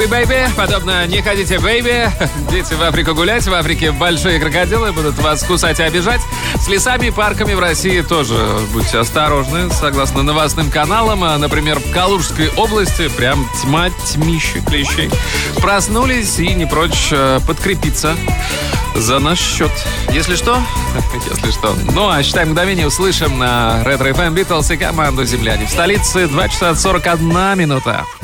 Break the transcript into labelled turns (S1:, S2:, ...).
S1: Бэйби, подобно «Не ходите, бэйби». Дети в Африку гулять, в Африке большие крокодилы будут вас кусать и обижать. С лесами и парками в России тоже будьте осторожны. Согласно новостным каналам, например, в Калужской области прям тьма тьмища клещей. Проснулись и не прочь подкрепиться за наш счет. Если что. Ну, а считай мгновение услышим на Ретро FM Beatles и команду «Земляне». В столице 2 часа 41 минута.